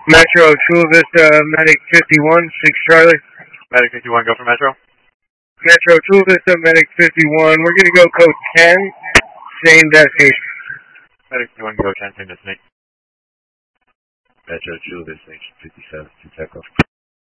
Metro, Chula Vista, Medic 51, 6 Charlie. Medic 51, go for Metro. Metro, Chula Vista, Medic 51. We're going to go code 10, same destination. Medic 51, go 10, same destination. Metro, Chula Vista, 57, to takeoff.